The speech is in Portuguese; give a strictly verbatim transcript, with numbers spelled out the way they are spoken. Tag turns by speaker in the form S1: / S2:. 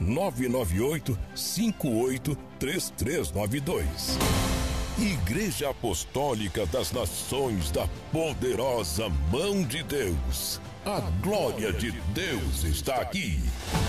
S1: nove nove oito, cinco oito, três três nove dois. Igreja Apostólica das Nações da Poderosa Mão de Deus. A glória de Deus está aqui.